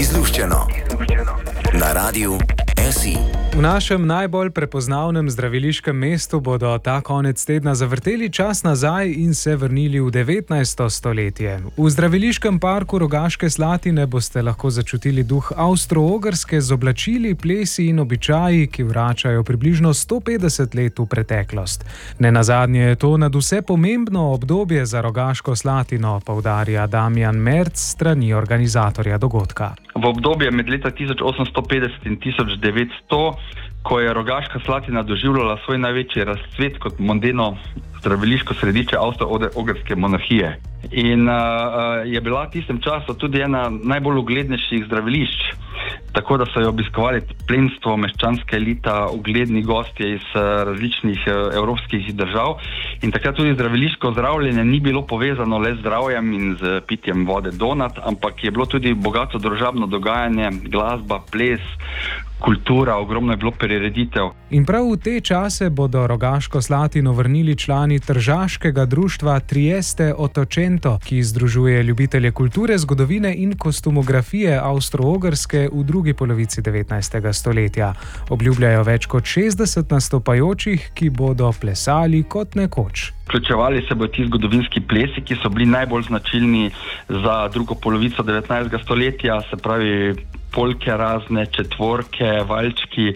Izluščeno na Radiu SI. V našem najbolj prepoznavnem zdraviliškem mestu bodo ta konec tedna zavrteli čas nazaj in se vrnili v 19. stoletje. V zdraviliškem parku Rogaške Slatine boste lahko začutili duh Avstro-Ogrske z oblačili, plesi in običaji, ki vračajo približno 150 let v preteklost. Nenazadnje je to nadvse pomembno obdobje za Rogaško Slatino, poudarja Damjan Merc, strani organizatorja dogodka. V obdobje med leta 1850 in 1900, ko je Rogaška Slatina doživljala svoj največji razcvet kot mondeno zdraviliško središče Avstro-Ogrske monarhije. In je bila v tistem času tudi ena najbolj uglednejših zdravilišč, tako da so jo obiskovali plemstvo, meščanska elita, ugledni gostje iz različnih evropskih držav. In takrat tudi zdraviliško zdravljenje ni bilo povezano le z zdravjem in z pitjem vode donat, ampak je bilo tudi bogato družabno dogajanje, glasba, ples, kultura, ogromno je bilo prireditev. In prav v te čase bodo Rogaško Slatino vrnili člani tržaškega društva Trieste Ottocento, ki združuje ljubitelje kulture, zgodovine in kostumografije Avstro-Ogrske v drugi polovici 19. stoletja. Obljubljajo več kot 60 nastopajočih, ki bodo plesali kot nekoč. Vključevali se bodo ti zgodovinski plesi, ki so bili najbolj značilni za drugo polovico 19. stoletja, se pravi polke razne, četvorke, valčki.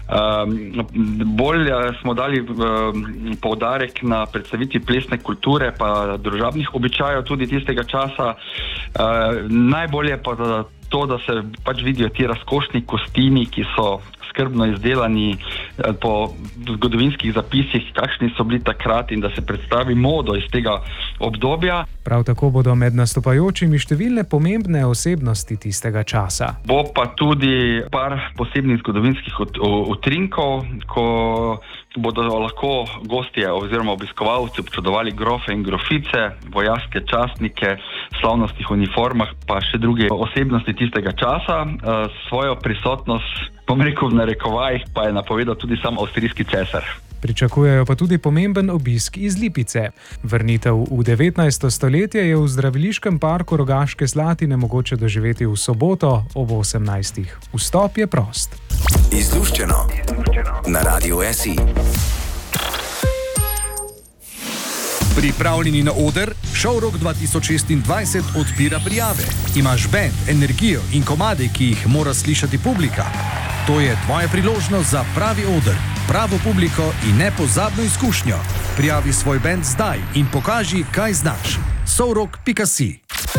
Bolj smo dali poudarek na predstavitvi plesne kulture pa družabnih običajev tudi tistega časa. Najbolje pa to, da se pač vidijo ti razkošni kostimi, ki so skrbno izdelani po zgodovinskih zapisih, kakšni so bili takrat, in da se predstavi modo iz tega obdobja. Prav tako bodo med nastopajočimi številne pomembne osebnosti tistega časa. Bo pa tudi par posebnih zgodovinskih utrinkov, ko bodo lahko gostje oziroma obiskovalci občudovali grofe in grofice, vojaške častnike, slavnostnih uniformah, pa še druge osebnosti tistega časa. Svojo prisotnost, bom rekel v narekovajih, pa je napovedal tudi sam avstrijski cesar. Pričakujejo pa tudi pomemben obisk iz Lipice. Vrnitev v 19. stoletje je v zdraviliškem parku Rogaške Slatine mogoče doživeti v soboto ob 18. Vstop je prost. Izluščeno na Radiu SI. Pripravljeni na oder? Showrock 2026 odpira prijave. Imaš bend, energijo in komade, ki jih mora slišati publika? To je tvoja priložnost za pravi oder, pravo publiko in nepozabno izkušnjo. Prijavi svoj bend zdaj in pokaži, kaj znaš. Showrock.si